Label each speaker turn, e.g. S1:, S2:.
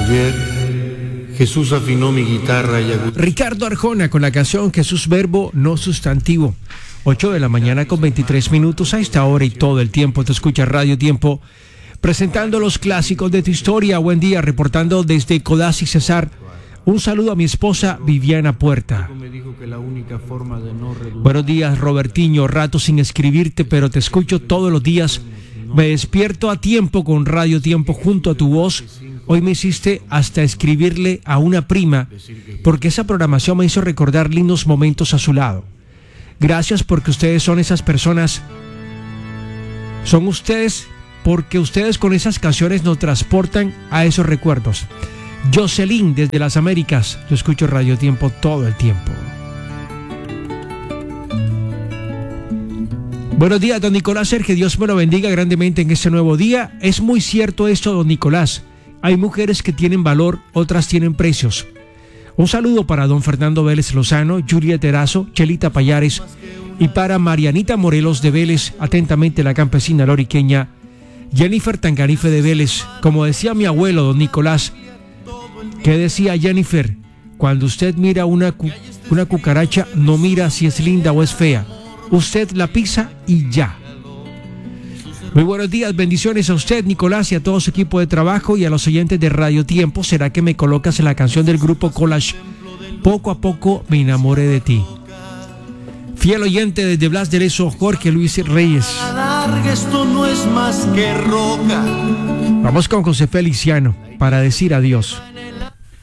S1: Ayer Jesús afinó mi guitarra y
S2: Ricardo Arjona con la canción Jesús Verbo no sustantivo. 8 de la mañana con 23 minutos. A esta hora y todo el tiempo te escucha Radio Tiempo, presentando los clásicos de tu historia. Buen día, reportando desde Codazzi Cesar. Un saludo a mi esposa Viviana Puerta. Buenos días, Robertiño. Rato sin escribirte, pero te escucho todos los días. Me despierto a tiempo con Radio Tiempo junto a tu voz. Hoy me hiciste hasta escribirle a una prima, porque esa programación me hizo recordar lindos momentos a su lado. Gracias porque ustedes son esas personas. Son ustedes porque ustedes con esas canciones nos transportan a esos recuerdos. Jocelyn desde las Américas. Yo escucho Radio Tiempo todo el tiempo. Buenos días, don Nicolás Sergio. Dios me lo bendiga grandemente en este nuevo día. Es muy cierto esto, don Nicolás. Hay mujeres que tienen valor, otras tienen precios. Un saludo para don Fernando Vélez Lozano, Julia Terazo, Chelita Payares y para Marianita Morelos de Vélez, atentamente la campesina loriqueña Jennifer Tangarife de Vélez. Como decía mi abuelo, don Nicolás, ¿qué decía Jennifer? Cuando usted mira una cucaracha, no mira si es linda o es fea. Usted la pisa y ya. Muy buenos días, bendiciones a usted, Nicolás, y a todo su equipo de trabajo y a los oyentes de Radio Tiempo. ¿Será que me colocas en la canción del grupo Collage? Poco a poco me enamoré de ti. Fiel oyente desde Blas de Lezo, Jorge Luis Reyes.
S3: Esto no es más que roca.
S2: Vamos con José Feliciano para decir adiós.